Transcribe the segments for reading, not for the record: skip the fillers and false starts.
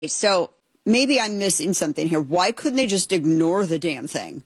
So maybe I'm missing something here. Why couldn't they just ignore the damn thing?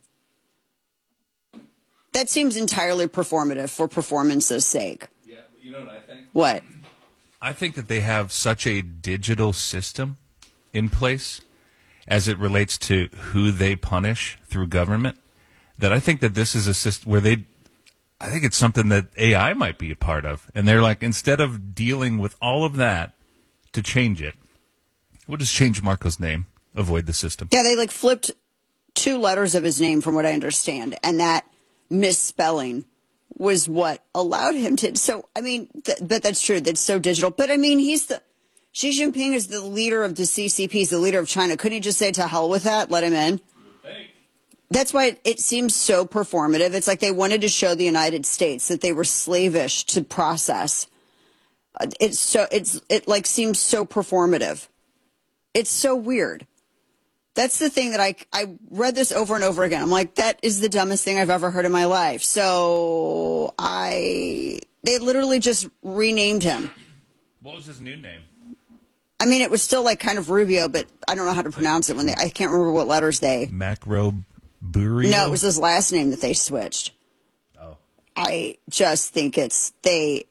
That seems entirely performative for performance's sake. Yeah, you know what I think? What? I think that they have such a digital system in place as it relates to who they punish through government that I think that this is a system where I think it's something that AI might be a part of. And they're like, instead of dealing with all of that to change it, we'll just change Marco's name, avoid the system. Yeah, they flipped 2 letters of his name from what I understand. And that misspelling was what allowed him to. So, I mean, but that's true. That's so digital. But I mean, Xi Jinping is the leader of the CCP, he's the leader of China. Couldn't he just say to hell with that? Let him in. That's why it seems so performative. It's like they wanted to show the United States that they were slavish to process. It seems so performative. It's so weird. That's the thing that I read this over and over again. I'm like, that is the dumbest thing I've ever heard in my life. So they literally just renamed him. What was his new name? I mean, it was still kind of Rubio, but I don't know how to pronounce it I can't remember what letters they. Macro Burio? No, it was his last name that they switched. Oh. I just think I think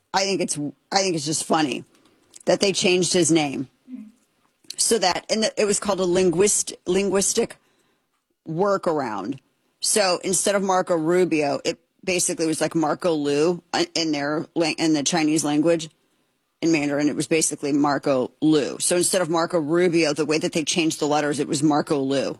it's just funny that they changed his name. So it was called a linguistic workaround. So instead of Marco Rubio, it basically was like Marco Lu in the Chinese language. In Mandarin, it was basically Marco Lu. So instead of Marco Rubio, the way that they changed the letters, it was Marco Lu.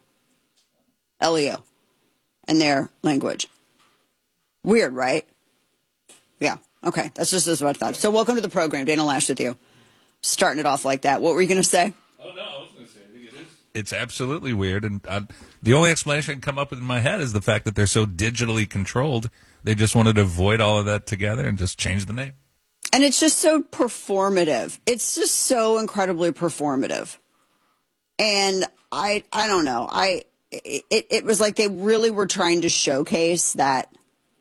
Leo in their language. Weird, right? Yeah. Okay. That's just what I thought. So welcome to the program. Dana Lash with you. Starting it off like that. What were you going to say? Oh, no. I was going to say, I think it is. It's absolutely weird. And the only explanation I can come up with in my head is the fact that they're so digitally controlled. They just wanted to avoid all of that together and just change the name. And it's just so performative. It's just so incredibly performative. And I don't know. It was like they really were trying to showcase that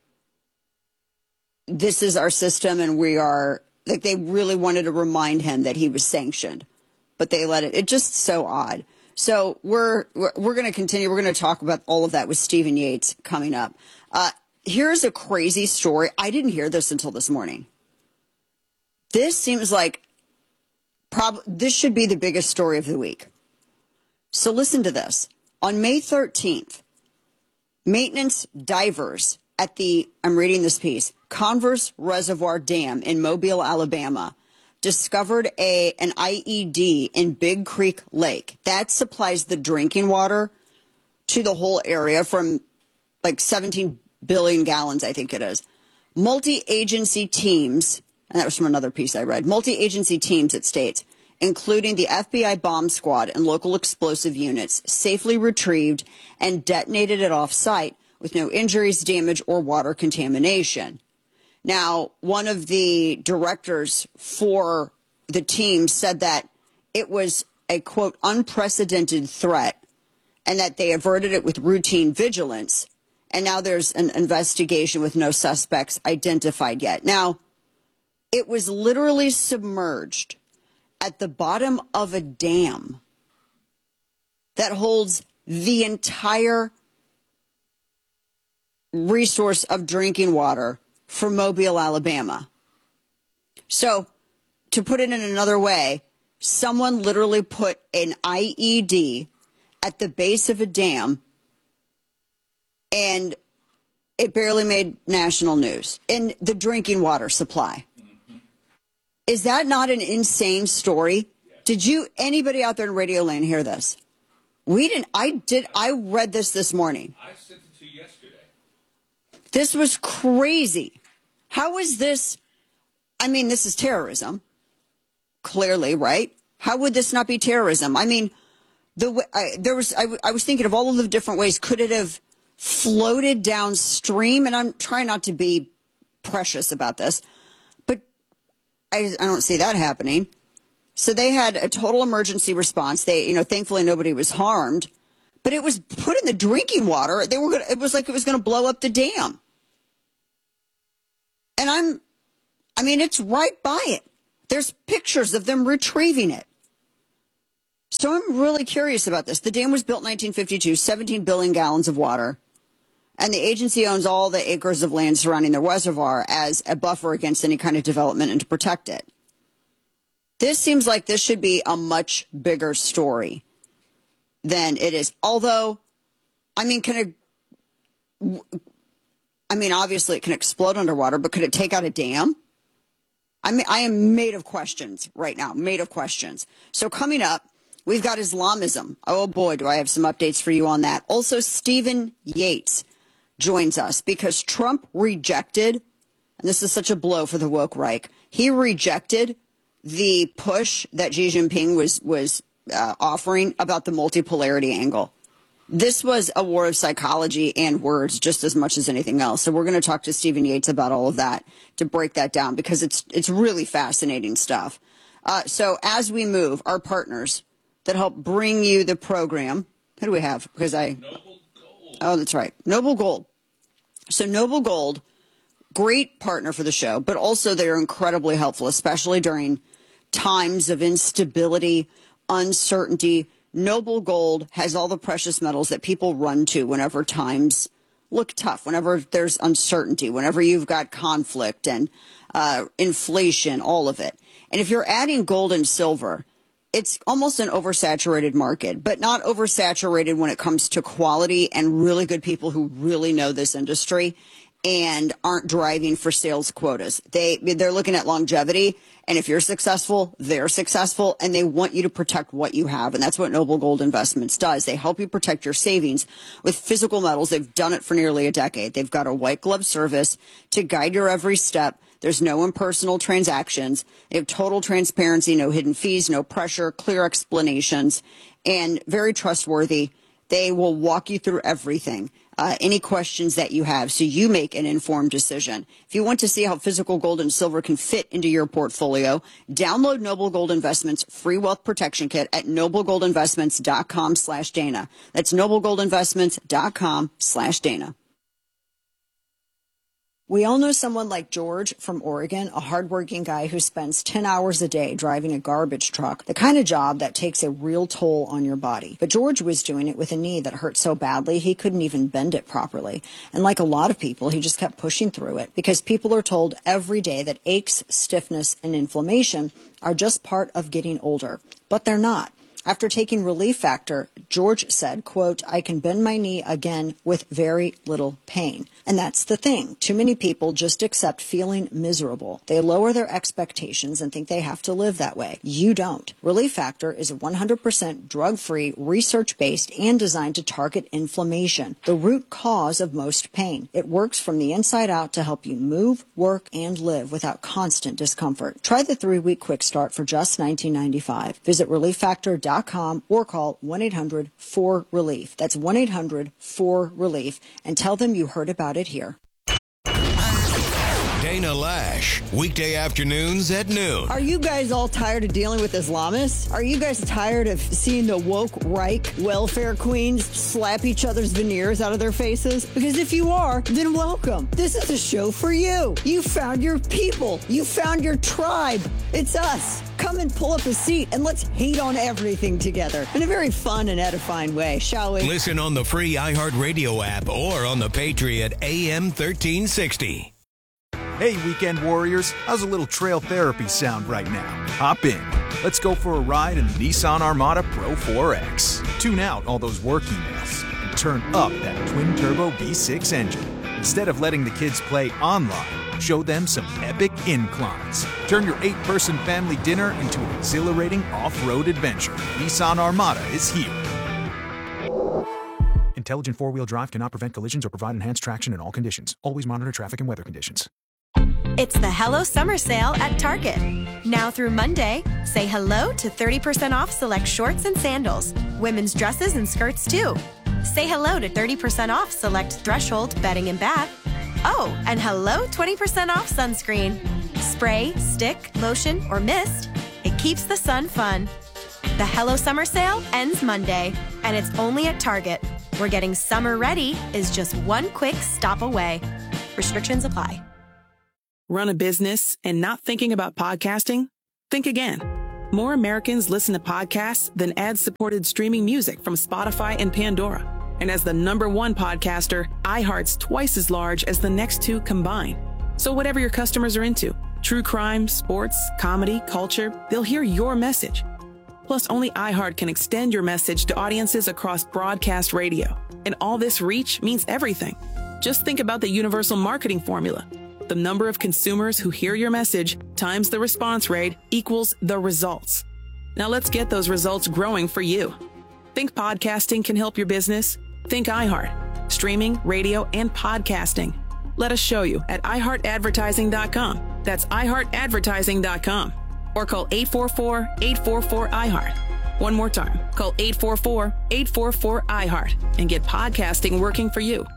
this is our system and we are, they really wanted to remind him that he was sanctioned, but they let it. It's just so odd. So we're going to continue. We're going to talk about all of that with Stephen Yates coming up. Here's a crazy story. I didn't hear this until this morning. This seems like this should be the biggest story of the week. So listen to this. On May 13th, maintenance divers at I'm reading this piece, Converse Reservoir Dam in Mobile, Alabama, discovered an IED in Big Creek Lake. That supplies the drinking water to the whole area from 17 billion gallons, I think it is. Multi-agency teams, and that was from another piece I read, multi-agency teams, it states, including the FBI bomb squad and local explosive units, safely retrieved and detonated it off-site with no injuries, damage, or water contamination. Now, one of the directors for the team said that it was a, quote, unprecedented threat and that they averted it with routine vigilance. And now there's an investigation with no suspects identified yet. Now, it was literally submerged at the bottom of a dam that holds the entire resource of drinking water for Mobile, Alabama. So, to put it in another way, someone literally put an IED at the base of a dam and it barely made national news in the drinking water supply. Is that not an insane story? Did anybody out there in Radio Land hear this? We didn't. I read this morning. I sent it to you yesterday. This was crazy. How is this? I mean, this is terrorism. Clearly, right? How would this not be terrorism? I mean, I was thinking of all of the different ways. Could it have floated downstream? And I'm trying not to be precious about this, but I don't see that happening. So they had a total emergency response. Thankfully nobody was harmed, but it was put in the drinking water. It was like it was going to blow up the dam. And it's right by it. There's pictures of them retrieving it. So I'm really curious about this. The dam was built in 1952, 17 billion gallons of water. And the agency owns all the acres of land surrounding the reservoir as a buffer against any kind of development and to protect it. This seems like this should be a much bigger story than it is. Although, obviously it can explode underwater, but could it take out a dam? I am made of questions right now, made of questions. So coming up, we've got Islamism. Oh boy, do I have some updates for you on that. Also, Stephen Yates joins us because Trump rejected, and this is such a blow for the woke Reich, he rejected the push that Xi Jinping was offering about the multipolarity angle. This was a war of psychology and words just as much as anything else. So we're going to talk to Stephen Yates about all of that to break that down because it's really fascinating stuff. So as we move, our partners that help bring you the program, who do we have? Noble Gold. Oh, that's right. Noble Gold. So Noble Gold, great partner for the show, but also they're incredibly helpful, especially during times of instability, uncertainty. Noble Gold has all the precious metals that people run to whenever times look tough, whenever there's uncertainty, whenever you've got conflict and inflation, all of it. And if you're adding gold and silver, it's almost an oversaturated market, but not oversaturated when it comes to quality and really good people who really know this industry and aren't driving for sales quotas. They're looking at longevity, and if you're successful, they're successful, and they want you to protect what you have, and that's what Noble Gold Investments does. They help you protect your savings with physical metals. They've done it for nearly a decade. They've got a white glove service to guide your every step. There's no impersonal transactions. They have total transparency, no hidden fees, no pressure, clear explanations, and very trustworthy. They will walk you through everything, any questions that you have, so you make an informed decision. If you want to see how physical gold and silver can fit into your portfolio, download Noble Gold Investments free wealth protection kit at noblegoldinvestments.com/Dana. That's noblegoldinvestments.com/Dana. We all know someone like George from Oregon, a hardworking guy who spends 10 hours a day driving a garbage truck, the kind of job that takes a real toll on your body. But George was doing it with a knee that hurt so badly he couldn't even bend it properly. And like a lot of people, he just kept pushing through it because people are told every day that aches, stiffness, and inflammation are just part of getting older. But they're not. After taking Relief Factor, George said, quote, "I can bend my knee again with very little pain." And that's the thing. Too many people just accept feeling miserable. They lower their expectations and think they have to live that way. You don't. Relief Factor is 100% drug-free, research-based, and designed to target inflammation, the root cause of most pain. It works from the inside out to help you move, work, and live without constant discomfort. Try the 3-week quick start for just $19.95. Visit ReliefFactor.com or call 1-800-4RELIEF. That's 1-800-4RELIEF and tell them you heard about it here. Dana Lash, weekday afternoons at noon. Are you guys all tired of dealing with Islamists? Are you guys tired of seeing the woke Reich welfare queens slap each other's veneers out of their faces? Because if you are, then welcome. This is a show for you. You found your people. You found your tribe. It's us. Come and pull up a seat and let's hate on everything together in a very fun and edifying way, shall we? Listen on the free iHeartRadio app or on the Patriot AM 1360. Hey, weekend warriors, how's a little trail therapy sound right now? Hop in. Let's go for a ride in the Nissan Armada Pro 4X. Tune out all those work emails and turn up that twin-turbo V6 engine. Instead of letting the kids play online, show them some epic inclines. Turn your 8-person family dinner into an exhilarating off-road adventure. Nissan Armada is here. Intelligent four-wheel drive cannot prevent collisions or provide enhanced traction in all conditions. Always monitor traffic and weather conditions. It's the Hello Summer Sale at Target. Now through Monday, say hello to 30% off select shorts and sandals, women's dresses and skirts too. Say hello to 30% off select Threshold bedding and bath. Oh, and hello 20% off sunscreen. Spray, stick, lotion, or mist. It keeps the sun fun. The Hello Summer Sale ends Monday, and it's only at Target, where getting summer ready is just one quick stop away. Restrictions apply. Run a business and not thinking about podcasting? Think again. More Americans listen to podcasts than ad-supported streaming music from Spotify and Pandora. And as the #1 podcaster, iHeart's twice as large as the next two combined. So whatever your customers are into, true crime, sports, comedy, culture, they'll hear your message. Plus, only iHeart can extend your message to audiences across broadcast radio. And all this reach means everything. Just think about the universal marketing formula. The number of consumers who hear your message times the response rate equals the results. Now let's get those results growing for you. Think podcasting can help your business? Think iHeart. Streaming, radio, and podcasting. Let us show you at iHeartAdvertising.com. That's iHeartAdvertising.com. Or call 844-844-iHeart. One more time, call 844-844-iHeart and get podcasting working for you.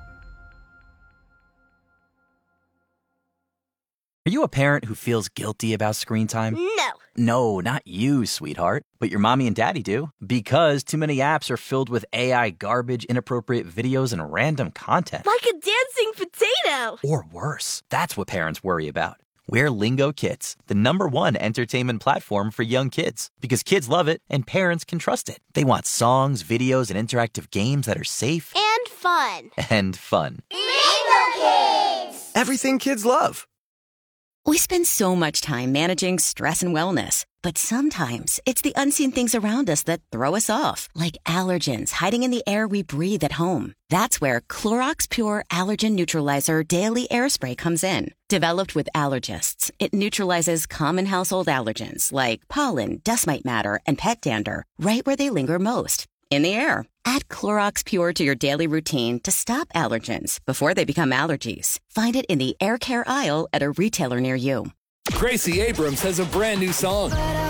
Are you a parent who feels guilty about screen time? No. No, not you, sweetheart. But your mommy and daddy do. Because too many apps are filled with AI garbage, inappropriate videos, and random content. Like a dancing potato. Or worse. That's what parents worry about. We're Lingo Kids, the #1 entertainment platform for young kids. Because kids love it and parents can trust it. They want songs, videos, and interactive games that are safe. And fun. And fun. Lingo Kids! Everything kids love. We spend so much time managing stress and wellness, but sometimes it's the unseen things around us that throw us off, like allergens hiding in the air we breathe at home. That's where Clorox Pure Allergen Neutralizer Daily Air Spray comes in. Developed with allergists, it neutralizes common household allergens like pollen, dust mite matter, and pet dander right where they linger most, in the air. Add Clorox Pure to your daily routine to stop allergens before they become allergies. Find it in the air care aisle at a retailer near you. Gracie Abrams has a brand new song.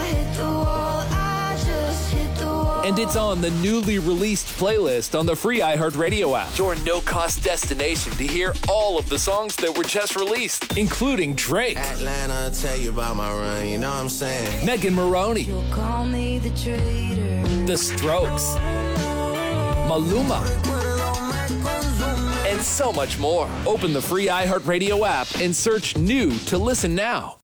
And it's on the newly released playlist on the free iHeartRadio app. Your no-cost destination to hear all of the songs that were just released, including Drake, Atlanta, tell you about my run, you know what I'm saying? Megan Maroney, You'll call me the traitor. The Strokes, Maluma, and so much more. Open the free iHeartRadio app and search new to listen now.